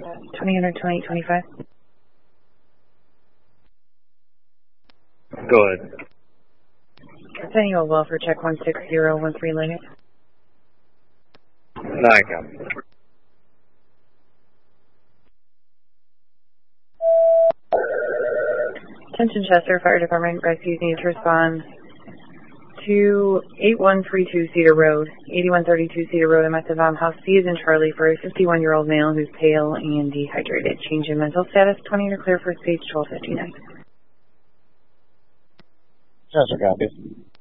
2000 2025. Go ahead. Sending you a well for check 16013 Linux. I come. Attention Chester Fire Department, rescues need to respond to 8132 Cedar Road, 8132 Cedar Road in Metzavon House C is in Charlie for a 51-year-old male who's pale and dehydrated. Change in mental status, 20 to clear for stage 1259. Chester copies.